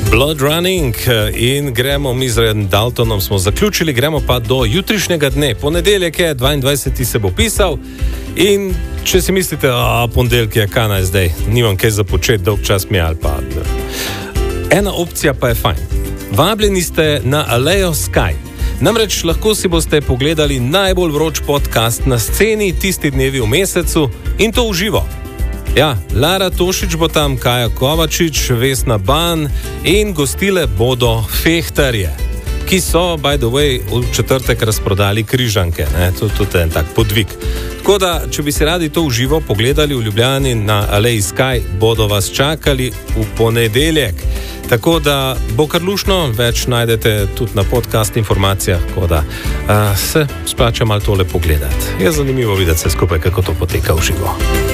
Blood Running in gremo mi z Daltonom, smo zaključili, gremo pa do jutrišnjega dne. Ponedeljek je, 22. se bo pisal in če si mislite, ponedeljek je, kaj naj zdaj, nimam kaj za početi, dolg čas mi je ali pa. Ena opcija pa je fajn. Vabljeni ste na Alejo Sky. Namreč lahko si boste pogledali najbolj vroč podcast na sceni tisti dnevi v mesecu in to v živo. Ja, Lara Tošič bo tam, Kaja Kovačič, Vesna Ban in gostile bodo fehtarje, ki so, by the way, v četrtek razprodali križanke. To je en tak podvig. Tako da, če bi si radi to v živo pogledali v Ljubljani na Aleji Sky, bodo vas čakali v ponedeljek. Tako da bo kar lušno, več najdete tudi na podcast informacijah, tako da se splača malo tole pogledati. Je zanimivo videti se skupaj, kako to poteka v živo.